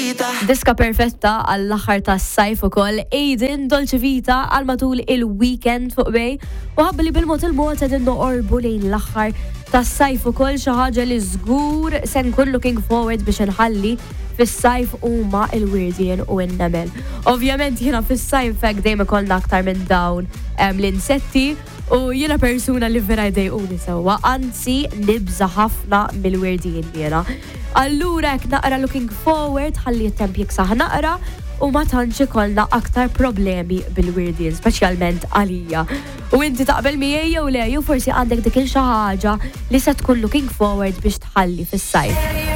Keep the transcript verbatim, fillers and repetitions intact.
Diska perfetta għall-aħħar tas-sajf ukoll Aiden Dolce Vita għal matul il-weekend fuq bej u ħabba li bil-mod il-mod qegħdin noqorbu lejn l-aħħar tas-sajf ukoll xi ħaġa li żgur se nkun looking forward biex inħalli fis-sajf huma l-wirdien u n-nemel. Ovvjament jiena fis-sajf hekk dejjem ikollna aktar minn dawn l-insetti u jiena persuna li vera jdejquni sewwa, anzi nibża ħafna mill-wirdien jiena. Allura hekk naqra looking forward ħalli t-temp jiksaħ naqra u ma tantx ikollna aktar problemi bil-wirdien, speċjalment għalija. U inti taqbel miegħi jew le, jew forsi għandek dik il xi ħaġa li se tkun looking forward biex tħalli fis-sajf.